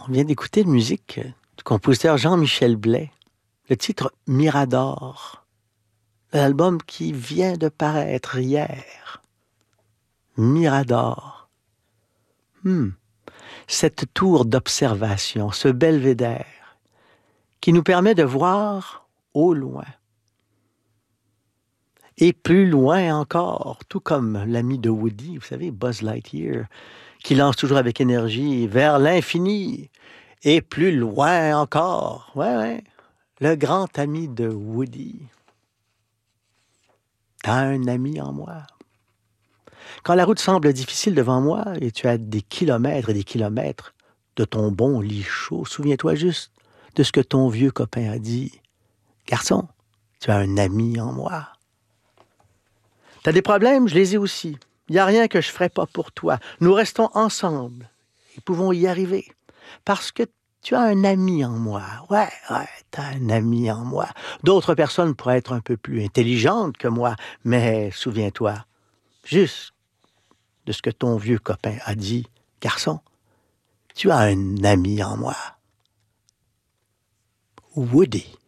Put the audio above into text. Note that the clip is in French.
On vient d'écouter une musique du compositeur Jean-Michel Blais, le titre Mirador, l'album qui vient de paraître hier. Mirador. Cette tour d'observation, ce belvédère qui nous permet de voir au loin. Et plus loin encore, tout comme l'ami de Woody, vous savez, Buzz Lightyear, qui lance toujours avec énergie vers l'infini et plus loin encore. Ouais, le grand ami de Woody. T'as un ami en moi. Quand la route semble difficile devant moi et tu as des kilomètres et des kilomètres de ton bon lit chaud, souviens-toi juste de ce que ton vieux copain a dit. Garçon, tu as un ami en moi. T'as des problèmes, je les ai aussi. Il n'y a rien que je ne ferai pas pour toi. Nous restons ensemble et pouvons y arriver. Parce que tu as un ami en moi. Ouais, tu as un ami en moi. D'autres personnes pourraient être un peu plus intelligentes que moi, mais souviens-toi juste de ce que ton vieux copain a dit. Garçon, tu as un ami en moi. Woody.